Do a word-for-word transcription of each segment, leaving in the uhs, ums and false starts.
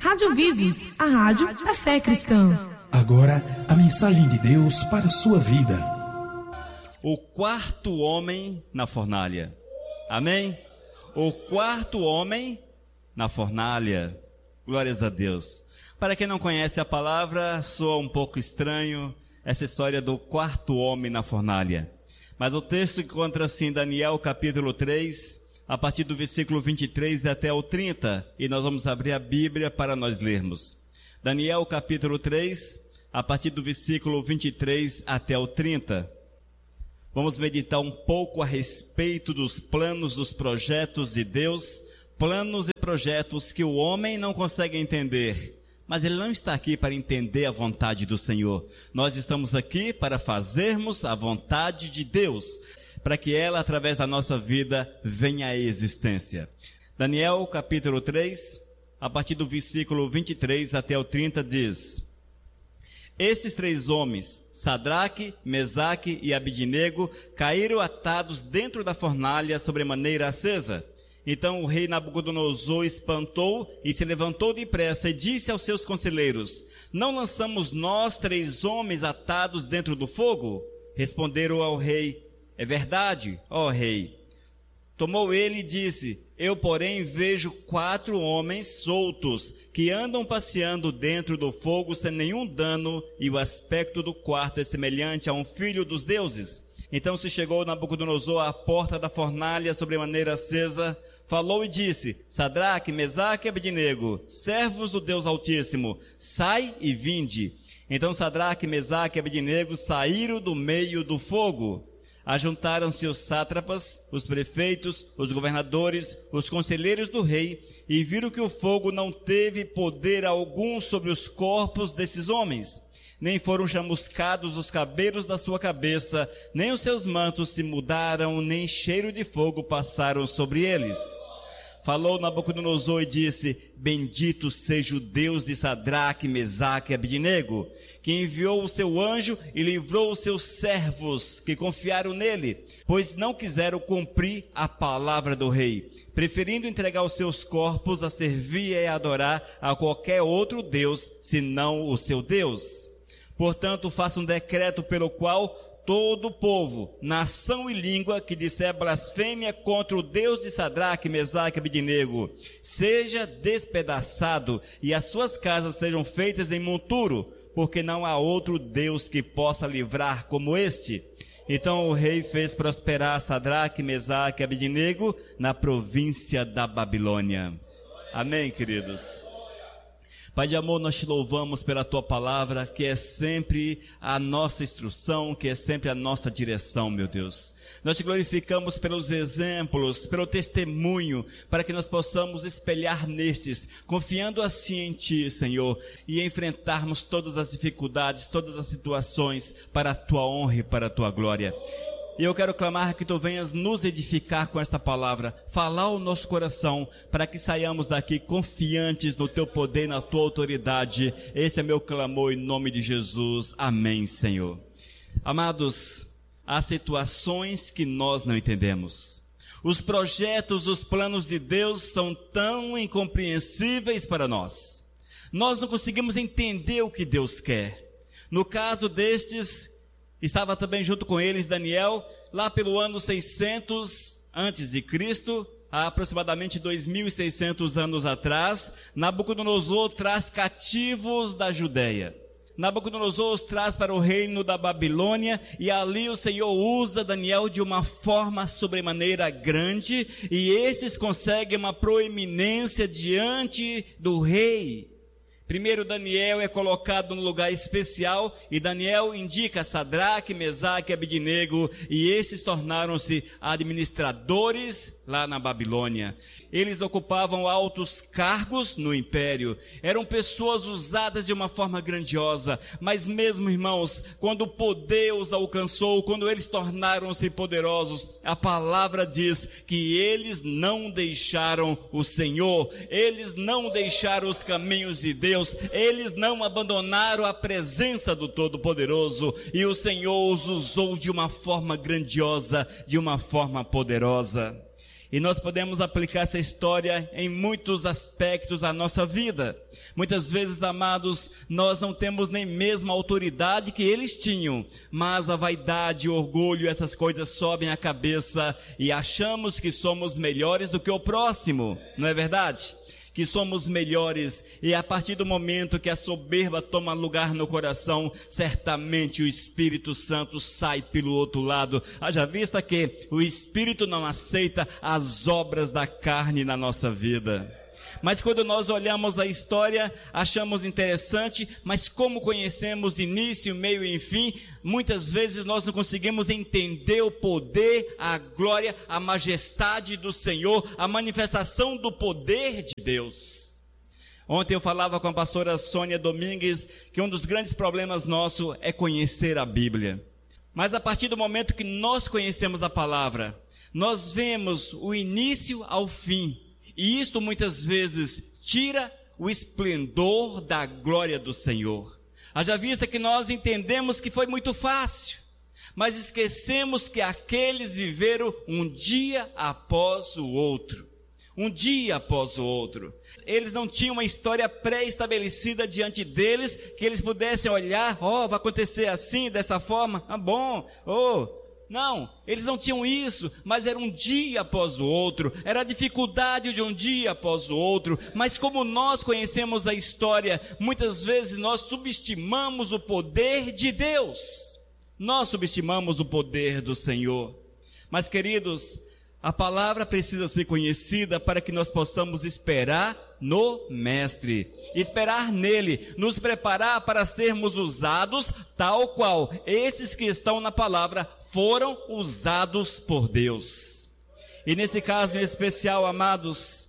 Rádio Vivos, a rádio da fé cristã. Agora, a mensagem de Deus para a sua vida. O quarto homem na fornalha. Amém? O quarto homem na fornalha. Glórias a Deus. Para quem não conhece a palavra, soa um pouco estranho essa história do quarto homem na fornalha. Mas o texto encontra assim em Daniel capítulo três, a partir do versículo vinte e três até o trinta, e nós vamos abrir a Bíblia para nós lermos. Daniel capítulo três, a partir do versículo vinte e três até o trinta. Vamos meditar um pouco a respeito dos planos, dos projetos de Deus, planos e projetos que o homem não consegue entender, mas ele não está aqui para entender a vontade do Senhor. Nós estamos aqui para fazermos a vontade de Deus, para que ela, através da nossa vida, venha à existência. Daniel, capítulo três, a partir do versículo vinte e três até o trinta, diz: Estes três homens, Sadraque, Mesaque e Abidnego, caíram atados dentro da fornalha sobremaneira acesa. Então o rei Nabucodonosor espantou e se levantou depressa e disse aos seus conselheiros: Não lançamos nós três homens atados dentro do fogo? Responderam ao rei: É verdade, ó rei. Tomou ele e disse: Eu, porém, vejo quatro homens soltos, que andam passeando dentro do fogo sem nenhum dano, e o aspecto do quarto é semelhante a um filho dos deuses. Então se chegou Nabucodonosor à porta da fornalha sobremaneira acesa, falou e disse: Sadraque, Mesaque e Abidnego, servos do Deus Altíssimo, sai e vinde. Então Sadraque, Mesaque e Abidnego saíram do meio do fogo. Ajuntaram-se os sátrapas, os prefeitos, os governadores, os conselheiros do rei, e viram que o fogo não teve poder algum sobre os corpos desses homens. Nem foram chamuscados os cabelos da sua cabeça, nem os seus mantos se mudaram, nem cheiro de fogo passaram sobre eles. Falou Nabucodonosor e disse: Bendito seja o Deus de Sadraque, Mesaque e Abidnego, que enviou o seu anjo e livrou os seus servos que confiaram nele, pois não quiseram cumprir a palavra do rei, preferindo entregar os seus corpos a servir e a adorar a qualquer outro Deus, senão o seu Deus. Portanto, faça um decreto pelo qual todo povo, nação e língua que disser blasfêmia contra o Deus de Sadraque, Mesaque e Abidnego, seja despedaçado e as suas casas sejam feitas em monturo, porque não há outro Deus que possa livrar como este. Então o rei fez prosperar Sadraque, Mesaque e Abidnego na província da Babilônia. Amém, queridos? Pai de amor, nós te louvamos pela tua palavra, que é sempre a nossa instrução, que é sempre a nossa direção, meu Deus. Nós te glorificamos pelos exemplos, pelo testemunho, para que nós possamos espelhar nestes, confiando assim em ti, Senhor, e enfrentarmos todas as dificuldades, todas as situações, para a tua honra e para a tua glória. E eu quero clamar que tu venhas nos edificar com esta palavra, falar ao nosso coração, para que saiamos daqui confiantes no teu poder e na tua autoridade. Esse é meu clamor em nome de Jesus. Amém, Senhor. Amados, há situações que nós não entendemos. Os projetos, os planos de Deus são tão incompreensíveis para nós. Nós não conseguimos entender o que Deus quer. No caso destes, estava também junto com eles Daniel, lá pelo ano seiscentos antes de Cristo, há aproximadamente dois mil e seiscentos anos atrás. Nabucodonosor traz cativos da Judeia. Nabucodonosor os traz para o reino da Babilônia, e ali o Senhor usa Daniel de uma forma sobremaneira grande, e esses conseguem uma proeminência diante do rei. Primeiro Daniel é colocado num lugar especial, e Daniel indica Sadraque, Mesaque e Abidnego, e esses tornaram-se administradores lá na Babilônia. Eles ocupavam altos cargos no império, eram pessoas usadas de uma forma grandiosa, mas mesmo, irmãos, quando o poder os alcançou, quando eles tornaram-se poderosos, a palavra diz que eles não deixaram o Senhor, eles não deixaram os caminhos de Deus, eles não abandonaram a presença do Todo-Poderoso, e o Senhor os usou de uma forma grandiosa, de uma forma poderosa. E nós podemos aplicar essa história em muitos aspectos da nossa vida. Muitas vezes, amados, nós não temos nem mesmo a autoridade que eles tinham, mas a vaidade, o orgulho, essas coisas sobem a cabeça e achamos que somos melhores do que o próximo, não é verdade? Que somos melhores, e a partir do momento que a soberba toma lugar no coração, certamente o Espírito Santo sai pelo outro lado. Haja vista que o Espírito não aceita as obras da carne na nossa vida. Mas quando nós olhamos a história, achamos interessante, mas como conhecemos início, meio e fim, muitas vezes nós não conseguimos entender o poder, a glória, a majestade do Senhor, a manifestação do poder de Deus. Ontem eu falava com a pastora Sônia Domingues que um dos grandes problemas nossos é conhecer a Bíblia. Mas a partir do momento que nós conhecemos a palavra, nós vemos o início ao fim. E isto muitas vezes tira o esplendor da glória do Senhor. Haja vista que nós entendemos que foi muito fácil, mas esquecemos que aqueles viveram um dia após o outro. Um dia após o outro. Eles não tinham uma história pré-estabelecida diante deles, que eles pudessem olhar, ó, oh, vai acontecer assim, dessa forma, ah, bom, oh. Não, eles não tinham isso, mas era um dia após o outro, era a dificuldade de um dia após o outro, mas como nós conhecemos a história, muitas vezes nós subestimamos o poder de Deus, nós subestimamos o poder do Senhor. Mas queridos, a palavra precisa ser conhecida para que nós possamos esperar no Mestre, esperar nele, nos preparar para sermos usados tal qual esses que estão na palavra foram usados por Deus. E nesse caso em especial, amados,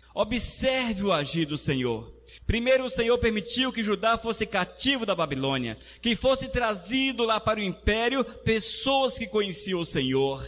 observe o agir do Senhor. Primeiro o Senhor permitiu que Judá fosse cativo da Babilônia, que fosse trazido lá para o império pessoas que conheciam o Senhor.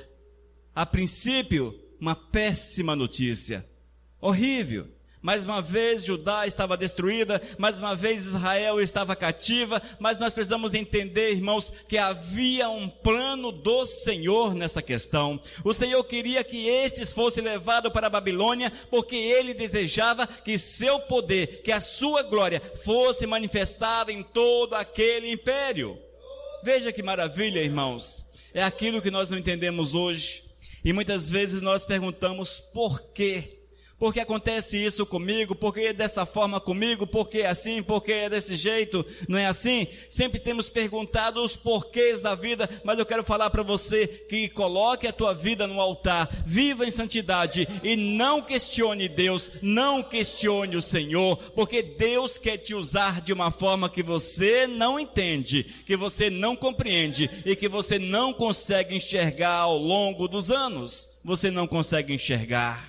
A princípio, uma péssima notícia, horrível. Mais uma vez Judá estava destruída, mais uma vez Israel estava cativa, mas nós precisamos entender, irmãos, que havia um plano do Senhor nessa questão. O Senhor queria que estes fossem levados para a Babilônia, porque Ele desejava que seu poder, que a sua glória fosse manifestada em todo aquele império. Veja que maravilha, irmãos, é aquilo que nós não entendemos hoje, e muitas vezes nós perguntamos por quê? Por que acontece isso comigo? Por que dessa forma comigo? Por que assim? Por que é desse jeito? Não é assim? Sempre temos perguntado os porquês da vida, mas eu quero falar para você que coloque a tua vida no altar, viva em santidade e não questione Deus, não questione o Senhor, porque Deus quer te usar de uma forma que você não entende, que você não compreende e que você não consegue enxergar ao longo dos anos. Você não consegue enxergar.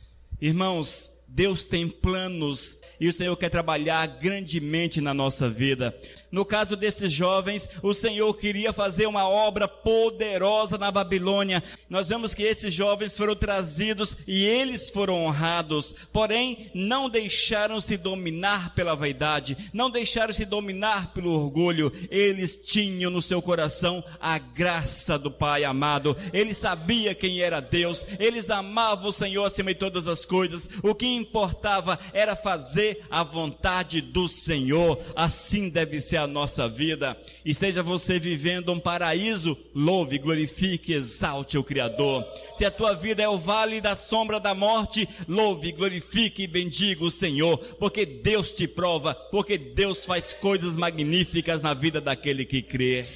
Irmãos, Deus tem planos e o Senhor quer trabalhar grandemente na nossa vida. No caso desses jovens, o Senhor queria fazer uma obra poderosa na Babilônia. Nós vemos que esses jovens foram trazidos e eles foram honrados, porém não deixaram-se dominar pela vaidade, não deixaram-se dominar pelo orgulho. Eles tinham no seu coração a graça do Pai amado, eles sabiam quem era Deus, eles amavam o Senhor acima de todas as coisas. O que importava era fazer a vontade do Senhor. Assim deve ser a nossa vida. Esteja você vivendo um paraíso, louve, glorifique, exalte o Criador. Se a tua vida é o vale da sombra da morte, louve, glorifique e bendiga o Senhor, porque Deus te prova, porque Deus faz coisas magníficas na vida daquele que crê.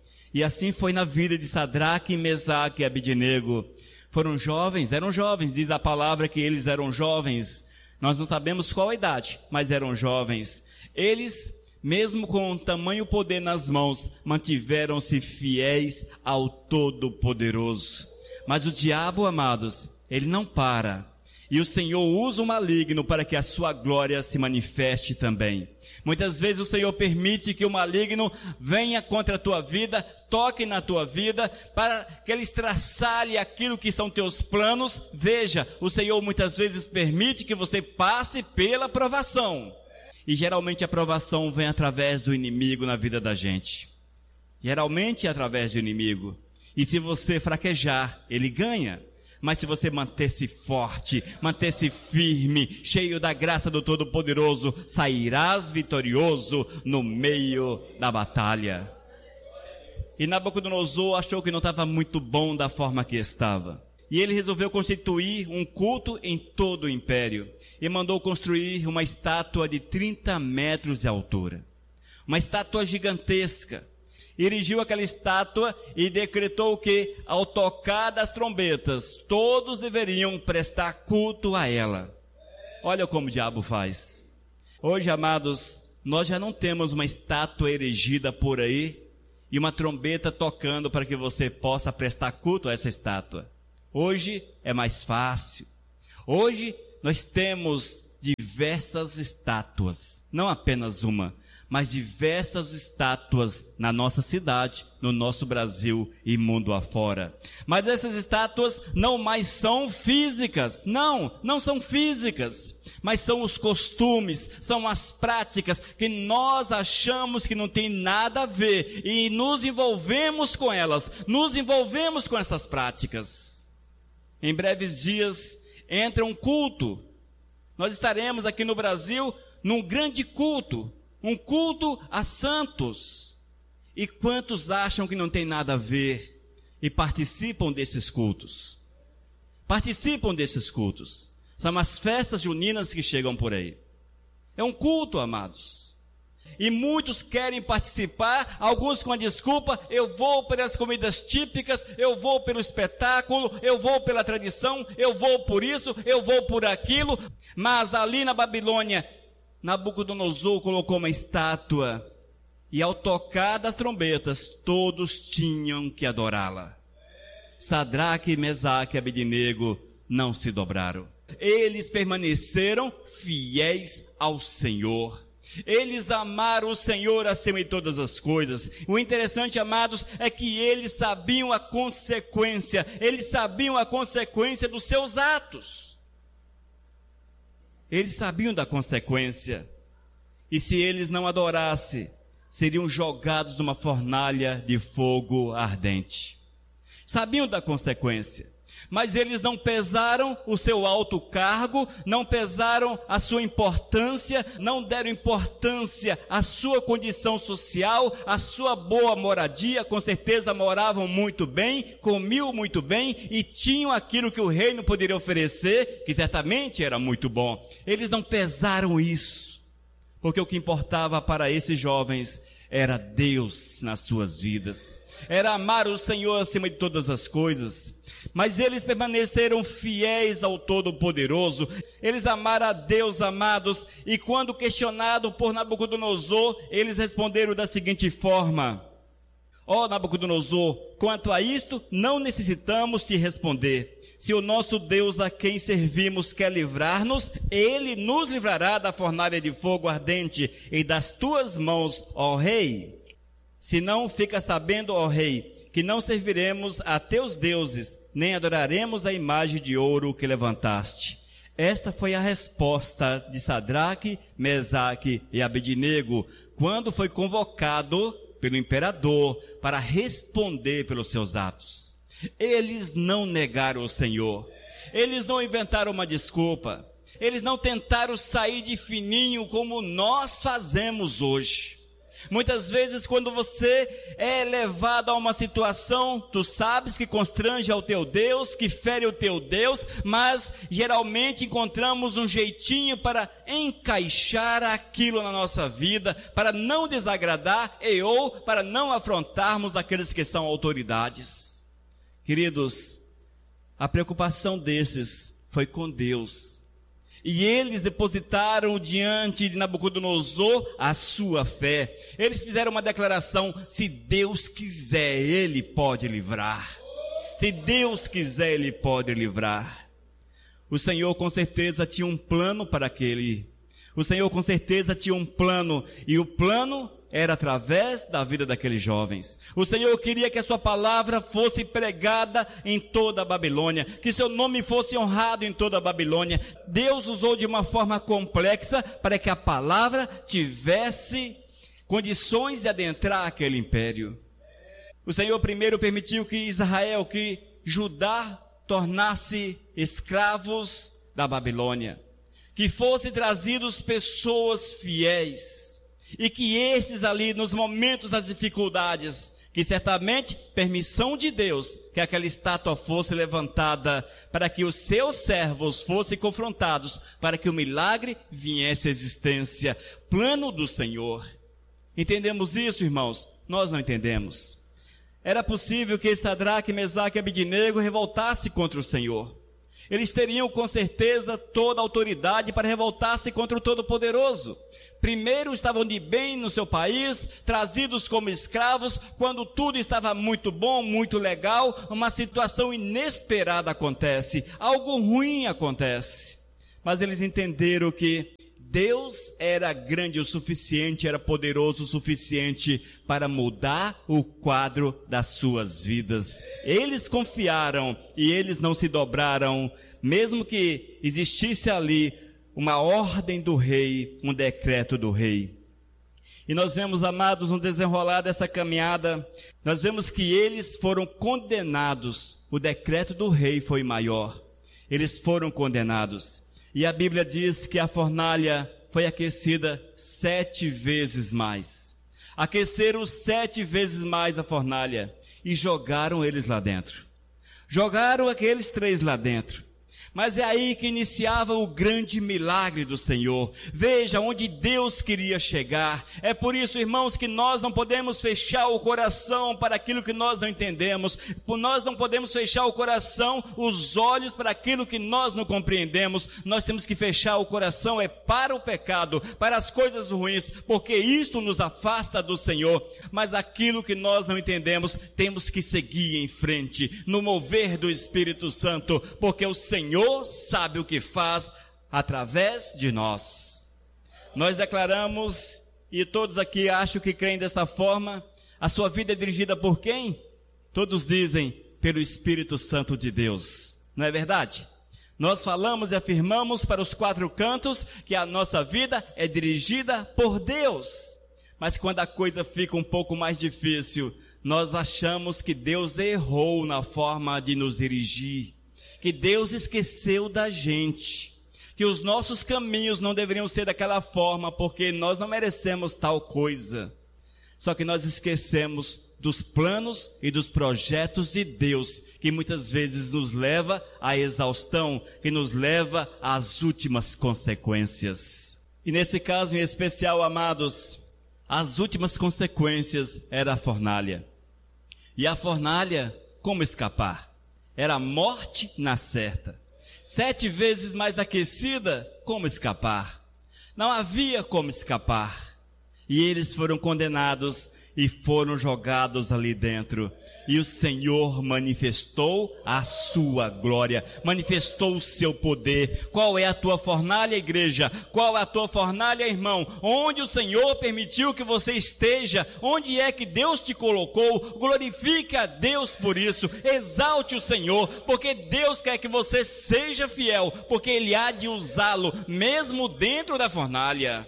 E assim foi na vida de Sadraque, Mesaque e Abednego. Foram jovens, eram jovens, diz a palavra que eles eram jovens. Nós não sabemos qual a idade, mas eram jovens. Eles, mesmo com tamanho poder nas mãos, mantiveram-se fiéis ao Todo-Poderoso. Mas o diabo, amados, ele não para. E o Senhor usa o maligno para que a sua glória se manifeste também. Muitas vezes o Senhor permite que o maligno venha contra a tua vida, toque na tua vida, para que ele estraçalhe aquilo que são teus planos. Veja, o Senhor muitas vezes permite que você passe pela provação. E geralmente a provação vem através do inimigo na vida da gente. Geralmente é através do inimigo. E se você fraquejar, ele ganha. Mas se você manter-se forte, manter-se firme, cheio da graça do Todo-Poderoso, sairás vitorioso no meio da batalha. E Nabucodonosor achou que não estava muito bom da forma que estava. E ele resolveu constituir um culto em todo o império. E mandou construir uma estátua de trinta metros de altura. Uma estátua gigantesca. Erigiu aquela estátua e decretou que, ao tocar das trombetas, todos deveriam prestar culto a ela. Olha como o diabo faz. Hoje, amados, nós já não temos uma estátua erigida por aí e uma trombeta tocando para que você possa prestar culto a essa estátua. Hoje é mais fácil. Hoje nós temos diversas estátuas, não apenas uma, mas diversas estátuas na nossa cidade, no nosso Brasil e mundo afora. Mas essas estátuas não mais são físicas, não, não são físicas, mas são os costumes, são as práticas que nós achamos que não tem nada a ver e nos envolvemos com elas, nos envolvemos com essas práticas. Em breves dias entra um culto, nós estaremos aqui no Brasil num grande culto, um culto a santos. E quantos acham que não tem nada a ver e participam desses cultos? Participam desses cultos. São as festas juninas que chegam por aí. É um culto, amados. E muitos querem participar, alguns com a desculpa, eu vou pelas comidas típicas, eu vou pelo espetáculo, eu vou pela tradição, eu vou por isso, eu vou por aquilo. Mas ali na Babilônia, Nabucodonosor colocou uma estátua e ao tocar das trombetas, todos tinham que adorá-la. Sadraque, Mesaque e Abednego não se dobraram. Eles permaneceram fiéis ao Senhor. Eles amaram o Senhor acima de todas as coisas. O interessante, amados, é que eles sabiam a consequência. Eles sabiam a consequência dos seus atos. Eles sabiam da consequência. E se eles não adorassem, seriam jogados numa fornalha de fogo ardente. Sabiam da consequência. Mas eles não pesaram o seu alto cargo, não pesaram a sua importância, não deram importância à sua condição social, à sua boa moradia. Com certeza moravam muito bem, comiam muito bem e tinham aquilo que o reino poderia oferecer, que certamente era muito bom. Eles não pesaram isso, porque o que importava para esses jovens era Deus nas suas vidas. Era amar o Senhor acima de todas as coisas. Mas eles permaneceram fiéis ao Todo-Poderoso. Eles amaram a Deus, amados. E quando questionado por Nabucodonosor, eles responderam da seguinte forma: ó Nabucodonosor, quanto a isto, não necessitamos te responder. Se o nosso Deus a quem servimos quer livrar-nos, Ele nos livrará da fornalha de fogo ardente e das tuas mãos, ó rei. Se não, fica sabendo, ó rei, que não serviremos a teus deuses, nem adoraremos a imagem de ouro que levantaste. Esta foi a resposta de Sadraque, Mesaque e Abednego, quando foi convocado pelo imperador para responder pelos seus atos. Eles não negaram o Senhor. Eles não inventaram uma desculpa. Eles não tentaram sair de fininho como nós fazemos hoje. Muitas vezes quando você é levado a uma situação, tu sabes que constrange ao teu Deus, que fere o teu Deus, mas geralmente encontramos um jeitinho para encaixar aquilo na nossa vida, para não desagradar e ou para não afrontarmos aqueles que são autoridades. Queridos, a preocupação desses foi com Deus. E eles depositaram diante de Nabucodonosor a sua fé. Eles fizeram uma declaração: se Deus quiser, Ele pode livrar. Se Deus quiser, Ele pode livrar. O Senhor com certeza tinha um plano para aquele. O Senhor com certeza tinha um plano. E o plano era através da vida daqueles jovens. O Senhor queria que a sua palavra fosse pregada em toda a Babilônia, que seu nome fosse honrado em toda a Babilônia. Deus usou de uma forma complexa para que a palavra tivesse condições de adentrar aquele império. O Senhor primeiro permitiu que Israel, que Judá tornasse escravos da Babilônia, que fossem trazidos pessoas fiéis, e que esses ali, nos momentos das dificuldades, que certamente, permissão de Deus, que aquela estátua fosse levantada, para que os seus servos fossem confrontados, para que o milagre viesse à existência. Plano do Senhor. Entendemos isso, irmãos? Nós não entendemos. Era possível que Sadraque, Mesaque e Abednego revoltassem contra o Senhor. Eles teriam com certeza toda a autoridade para revoltar-se contra o Todo-Poderoso. Primeiro estavam de bem no seu país, trazidos como escravos, quando tudo estava muito bom, muito legal, uma situação inesperada acontece, algo ruim acontece. Mas eles entenderam que Deus era grande o suficiente, era poderoso o suficiente para mudar o quadro das suas vidas. Eles confiaram e eles não se dobraram, mesmo que existisse ali uma ordem do rei, um decreto do rei. E nós vemos, amados, no desenrolar dessa caminhada, nós vemos que eles foram condenados. O decreto do rei foi maior. Eles foram condenados. E a Bíblia diz que a fornalha foi aquecida sete vezes mais. Aqueceram sete vezes mais a fornalha e jogaram eles lá dentro. Jogaram aqueles três lá dentro. Mas é aí que iniciava o grande milagre do Senhor. Veja onde Deus queria chegar. É por isso, irmãos, que nós não podemos fechar o coração para aquilo que nós não entendemos. Nós não podemos fechar o coração, os olhos para aquilo que nós não compreendemos. Nós temos que fechar o coração é para o pecado, para as coisas ruins, porque isto nos afasta do Senhor. Mas aquilo que nós não entendemos, temos que seguir em frente, no mover do Espírito Santo, porque o Senhor sabe o que faz através de nós. Nós declaramos, e todos aqui acham que creem desta forma, a sua vida é dirigida por quem? Todos dizem, pelo Espírito Santo de Deus. Não é verdade? Nós falamos e afirmamos para os quatro cantos que a nossa vida é dirigida por Deus. Mas quando a coisa fica um pouco mais difícil, nós achamos que Deus errou na forma de nos dirigir, que Deus esqueceu da gente, que os nossos caminhos não deveriam ser daquela forma, porque nós não merecemos tal coisa. Só que nós esquecemos dos planos e dos projetos de Deus, que muitas vezes nos leva à exaustão, que nos leva às últimas consequências. E nesse caso em especial, amados, as últimas consequências era a fornalha. E a fornalha, como escapar? Era a morte na certa. Sete vezes mais aquecida, como escapar? Não havia como escapar. E eles foram condenados e foram jogados ali dentro. E o Senhor manifestou a sua glória, manifestou o seu poder. Qual é a tua fornalha, igreja? Qual é a tua fornalha, irmão? Onde o Senhor permitiu que você esteja? Onde é que Deus te colocou? Glorifique a Deus por isso. Exalte o Senhor, porque Deus quer que você seja fiel, porque Ele há de usá-lo, mesmo dentro da fornalha.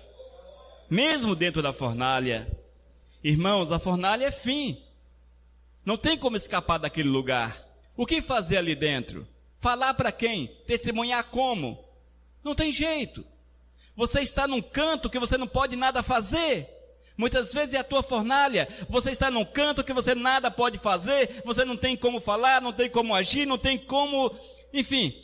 Mesmo dentro da fornalha. Irmãos, a fornalha é fim. Não tem como escapar daquele lugar. O que fazer ali dentro? Falar para quem? Testemunhar como? Não tem jeito. Você está num canto que você não pode nada fazer. Muitas vezes é a tua fornalha. Você está num canto que você nada pode fazer. Você não tem como falar, não tem como agir, não tem como... Enfim,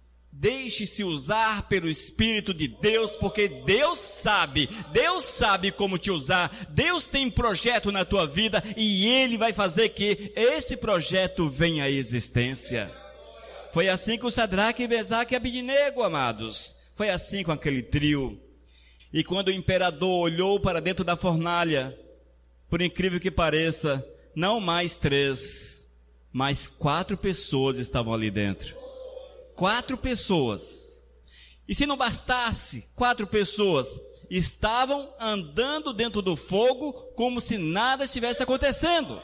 deixe-se usar pelo Espírito de Deus, porque Deus sabe, Deus sabe como te usar. Deus tem um projeto na tua vida e Ele vai fazer que esse projeto venha à existência. Foi assim com Sadraque, Mesaque e Abednego, amados. Foi assim com aquele trio. E quando o imperador olhou para dentro da fornalha, por incrível que pareça, não mais três, mas quatro pessoas estavam ali dentro. Quatro pessoas. E se não bastasse, quatro pessoas estavam andando dentro do fogo como se nada estivesse acontecendo.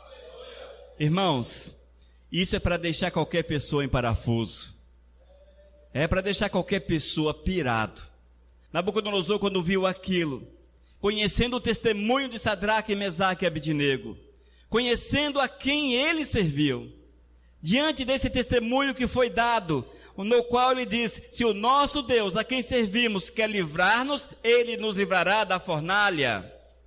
Irmãos, isso é para deixar qualquer pessoa em parafuso. É para deixar qualquer pessoa pirado. Nabucodonosor, quando viu aquilo, conhecendo o testemunho de Sadraque, Mesaque e Abednego, conhecendo a quem ele serviu, diante desse testemunho que foi dado, no qual ele diz: se o nosso Deus, a quem servimos, quer livrar-nos, ele nos livrará da fornalha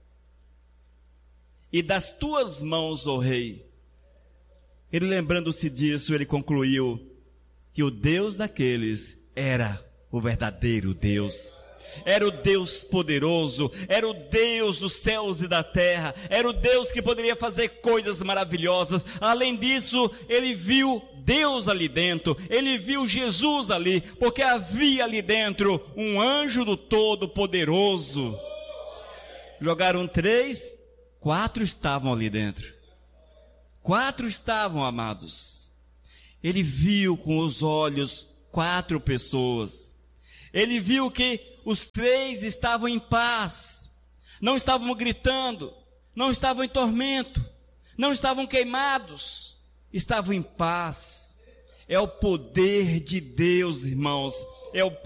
e das tuas mãos, ó rei. Ele, lembrando-se disso, ele concluiu que o Deus daqueles era o verdadeiro Deus. Era o Deus poderoso, era o Deus dos céus e da terra, era o Deus que poderia fazer coisas maravilhosas. Além disso, ele viu Deus ali dentro, ele viu Jesus ali, porque havia ali dentro um anjo do Todo-Poderoso. Jogaram três, quatro estavam ali dentro. Quatro estavam, amados. Ele viu com os olhos quatro pessoas. Ele viu que os três estavam em paz, não estavam gritando, não estavam em tormento, não estavam queimados, estavam em paz. É o poder de Deus, irmãos, é o